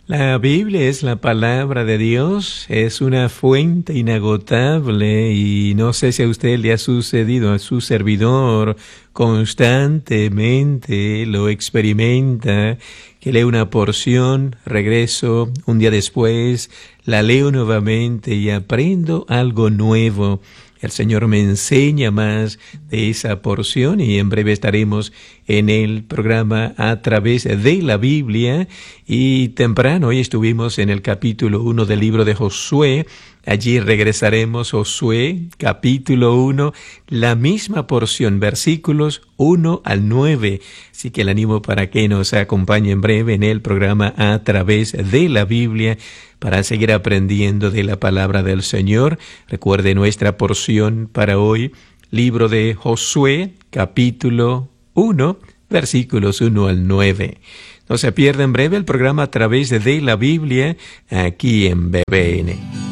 La Biblia es la palabra de Dios, es una fuente inagotable y no sé si a usted le ha sucedido, a su servidor constantemente lo experimenta, que lee una porción, regreso un día después, la leo nuevamente y aprendo algo nuevo. El Señor me enseña más de esa porción y en breve estaremos en el programa A Través de la Biblia. Y temprano hoy estuvimos en el capítulo 1 del libro de Josué. Allí regresaremos, Josué, capítulo 1, la misma porción, versículos 1 al 9. Así que le animo para que nos acompañe en breve en el programa A Través de la Biblia para seguir aprendiendo de la palabra del Señor. Recuerde nuestra porción para hoy, libro de Josué, capítulo 1, versículos 1 al 9. No se pierda en breve el programa A Través de la Biblia aquí en BBN.